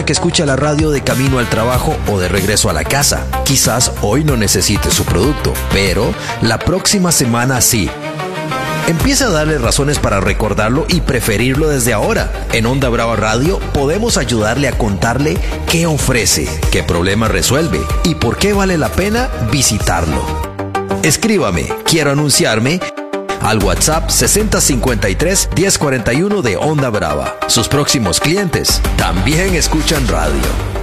que escucha la radio de camino al trabajo o de regreso a la casa. Quizás hoy no necesite su producto, pero la próxima semana sí. Empieza a darle razones para recordarlo y preferirlo desde ahora. En Onda Brava Radio podemos ayudarle a contarle qué ofrece, qué problema resuelve y por qué vale la pena visitarlo. Escríbame, quiero anunciarme, al WhatsApp 6053-1041 de Onda Brava. Sus próximos clientes también escuchan radio.